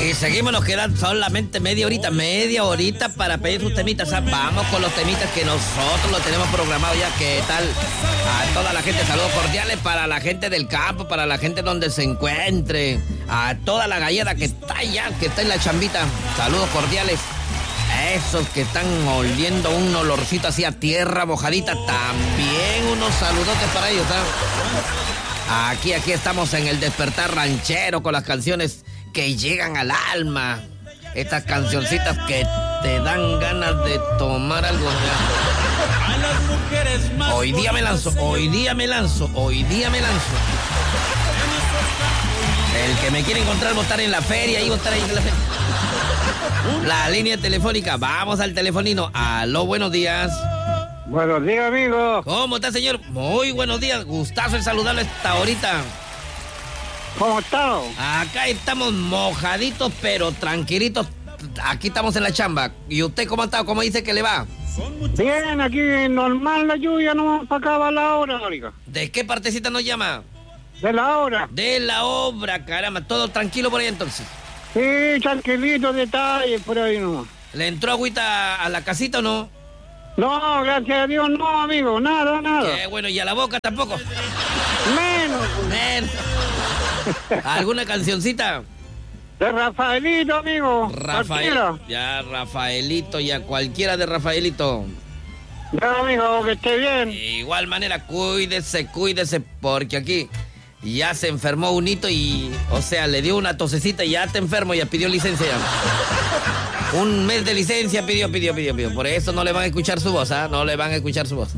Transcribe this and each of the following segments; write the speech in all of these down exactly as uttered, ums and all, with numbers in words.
Y seguimos, nos quedan solamente media horita, media horita para pedir sus temitas. O sea, vamos con los temitas que nosotros los tenemos programados ya. ¿Qué tal? A toda la gente, saludos cordiales para la gente del campo, para la gente donde se encuentre, a toda la gallera que está allá, que está en la chambita. Saludos cordiales. A esos que están oliendo un olorcito así a tierra mojadita, también unos saludotes para ellos, ¿sabes? Aquí, aquí estamos en el despertar ranchero con las canciones que llegan al alma. Estas cancioncitas que te dan ganas de tomar algo. Hoy día me lanzo, hoy día me lanzo, hoy día me lanzo. El que me quiere encontrar va a estar en la feria, ahí va a estar ahí en la feria. La línea telefónica, vamos al telefonino. Aló, buenos días. Buenos días, amigo. ¿Cómo está, señor? Muy buenos días, gustazo en saludarle esta horita. ¿Cómo está? Acá estamos mojaditos, pero tranquilitos. Aquí estamos en la chamba. ¿Y usted cómo ha estado? ¿Cómo dice que le va? Bien, aquí normal la lluvia, no para acá va la hora, oiga. ¿De qué partecita nos llama? De la hora. De la obra, caramba. ¿Todo tranquilo por ahí entonces? Sí, tranquilito, detalles por ahí nomás. ¿Le entró agüita a la casita o no? No, gracias a Dios, no, amigo, nada, nada. Qué bueno, ¿y a la boca tampoco? Menos. Menos. ¿Alguna cancioncita? De Rafaelito, amigo. Rafael. Cualquiera. Ya, Rafaelito, ya cualquiera de Rafaelito. Ya, amigo, que esté bien. De igual manera, cuídese, cuídese, porque aquí ya se enfermó un hito y, o sea, le dio una tosecita y ya está enfermo, ya pidió licencia. Ya. Un mes de licencia pidió, pidió, pidió, pidió. Por eso no le van a escuchar su voz, ¿ah? ¿eh? No le van a escuchar su voz.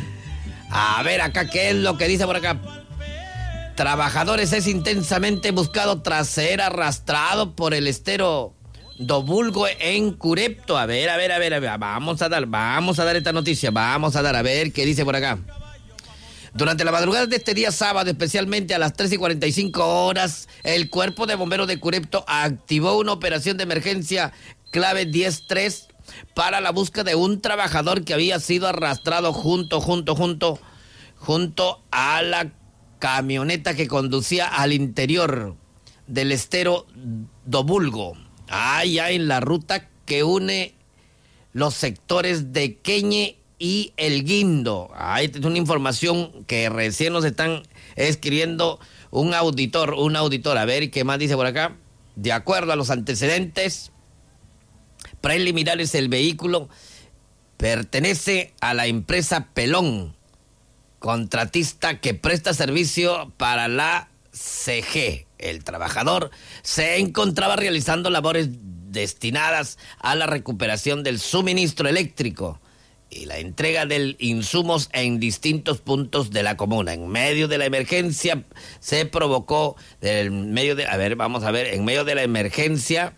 A ver, acá, ¿qué es lo que dice por acá? Trabajadores es intensamente buscado tras ser arrastrado por el estero Dobulgo en Curepto. A ver, a ver, a ver, a ver, vamos a dar, vamos a dar esta noticia, vamos a dar, a ver qué dice por acá. Durante la madrugada de este día sábado, especialmente a las tres y cuarenta y cinco horas, el Cuerpo de Bomberos de Curepto activó una operación de emergencia clave diez tres para la búsqueda de un trabajador que había sido arrastrado junto, junto, junto, junto a la camioneta que conducía al interior del estero Dobulgo, allá en la ruta que une los sectores de Queñe y El Guindo. Ahí es una información que recién nos están escribiendo un auditor, un auditor. A ver qué más dice por acá. De acuerdo a los antecedentes preliminares, el vehículo pertenece a la empresa Pelón, contratista que presta servicio para la C G. El trabajador se encontraba realizando labores destinadas a la recuperación del suministro eléctrico y la entrega de insumos en distintos puntos de la comuna. En medio de la emergencia se provocó, en medio de, a ver, vamos a ver, en medio de la emergencia,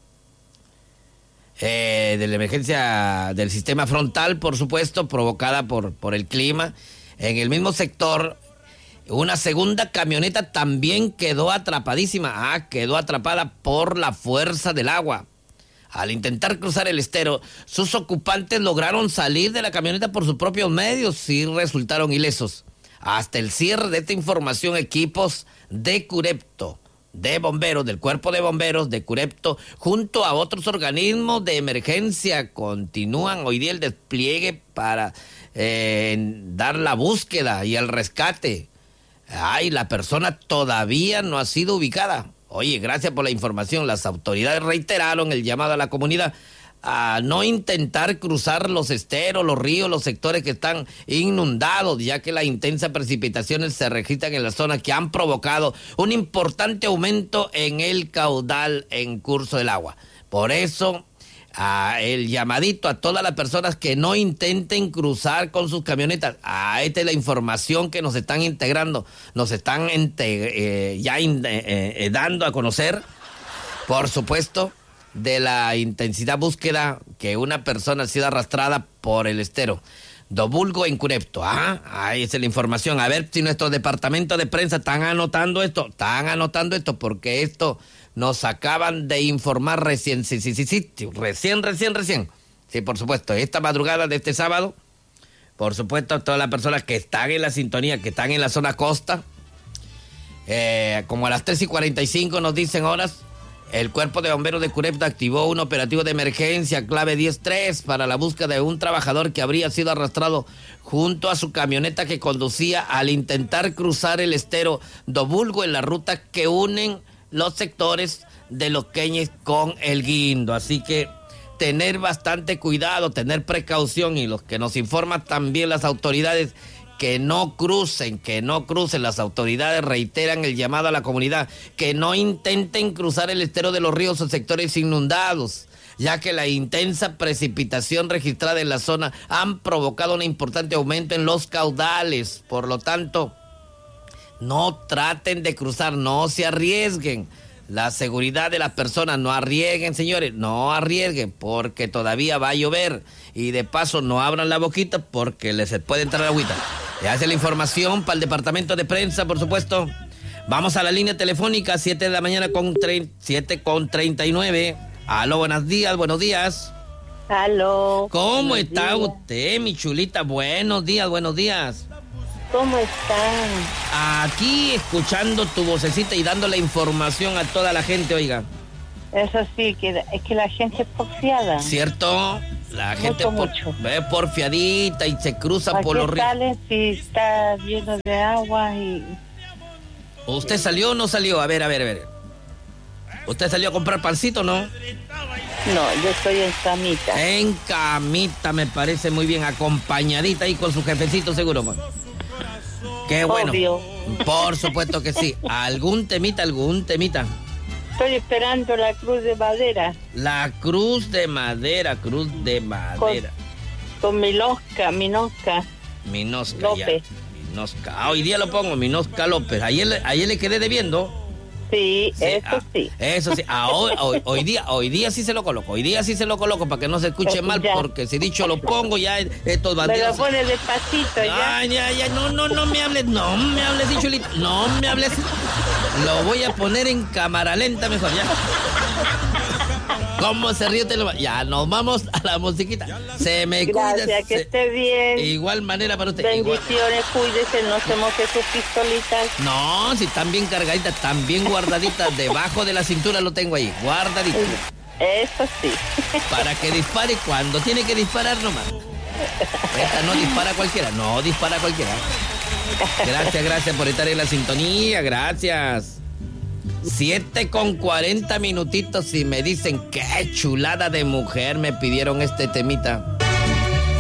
eh, de la emergencia del sistema frontal, por supuesto, provocada por, por el clima. En el mismo sector, una segunda camioneta también quedó atrapadísima. Ah, quedó atrapada por la fuerza del agua. Al intentar cruzar el estero, sus ocupantes lograron salir de la camioneta por sus propios medios y resultaron ilesos. Hasta el cierre de esta información, equipos de Curepto, de bomberos, del Cuerpo de Bomberos de Curepto, junto a otros organismos de emergencia, continúan hoy día el despliegue para eh, dar la búsqueda y el rescate. Ay, la persona todavía no ha sido ubicada. Oye, gracias por la información. Las autoridades reiteraron el llamado a la comunidad a no intentar cruzar los esteros, los ríos, los sectores que están inundados, ya que las intensas precipitaciones se registran en la zona que han provocado un importante aumento en el caudal en curso del agua. Por eso, a el llamadito a todas las personas que no intenten cruzar con sus camionetas. Ah, esta es la información que nos están integrando, nos están integ- eh, ya in- eh, eh, dando a conocer, por supuesto, de la intensidad búsqueda que una persona ha sido arrastrada por el estero Dobulgo en Curepto. Ah, ahí es la información. A ver si nuestro departamento de prensa están anotando esto, están anotando esto, porque esto nos acaban de informar recién, sí, sí, sí, sí, recién, recién, recién. Sí, por supuesto, esta madrugada de este sábado, por supuesto, todas las personas que están en la sintonía, que están en la zona costa, eh, como a las tres y cuarenta y cinco nos dicen horas, El Cuerpo de Bomberos de Curepta activó un operativo de emergencia clave diez tres para la búsqueda de un trabajador que habría sido arrastrado junto a su camioneta que conducía al intentar cruzar el estero do Vulgo en la ruta que unen los sectores de Los Queñes con El Guindo. Así que tener bastante cuidado, tener precaución, y los que nos informan también las autoridades, que no crucen, que no crucen. Las autoridades reiteran el llamado a la comunidad, que no intenten cruzar el estero de los ríos o sectores inundados, ya que la intensa precipitación registrada en la zona han provocado un importante aumento en los caudales. Por lo tanto, no traten de cruzar, no se arriesguen. La seguridad de las personas, no arriesguen, señores, no arriesguen, porque todavía va a llover. Y de paso, no abran la boquita porque les puede entrar agüita. Le hace la información para el departamento de prensa, por supuesto. Vamos a la línea telefónica, siete de la mañana con siete con treinta y nueve. Aló, buenos días, buenos días. Aló. ¿Cómo está usted, mi chulita? Buenos días, buenos días. ¿Cómo están? Aquí escuchando tu vocecita y dando la información a toda la gente, oiga. Eso sí, que es que la gente es porfiada. ¿Cierto? La Mucho, gente por, mucho. ve porfiadita y se cruza por los ríos. Sale si está lleno de agua y... ¿Usted salió o no salió? A ver, a ver, a ver. ¿Usted salió a comprar pancito o no? No, yo estoy en camita. En camita, me parece muy bien, acompañadita ahí con su jefecito seguro, man. Qué bueno. Obvio. Por supuesto que sí. ¿Algún temita, algún temita? Estoy esperando la cruz de madera. La cruz de madera, cruz de madera. Con, con Minosca, Minosca. Minosca, López. Ya. Minosca. Ah, hoy día lo pongo, Minosca López. Ayer, ayer le quedé debiendo. Sí, Sí, eso ah, sí. Eso sí. Ah, hoy, hoy, hoy día, hoy día sí se lo coloco. Hoy día sí se lo coloco para que no se escuche mal, Ya. porque si dicho lo pongo ya estos Me bandidos. lo pone despacito ya. Ay, ya, ya, no, no, no me hables, no me hables, sí, chulito, no me hables. Lo voy a poner en cámara lenta mejor, ya. ¿Cómo se ríe? Te lo... Ya, nos vamos a la musiquita. Se me cuida. Gracias, que se- esté bien. Igual manera para usted. Igual. Bendiciones, cuídese, no se moje sus pistolitas. No, si están bien cargaditas, están bien guardaditas. Debajo de la cintura lo tengo ahí, guardadito. Eso sí. Para que dispare cuando tiene que disparar nomás. Esta no dispara cualquiera, no dispara cualquiera. Gracias, gracias por estar en la sintonía, gracias. Siete con cuarenta minutitos y me dicen qué chulada de mujer me pidieron este temita.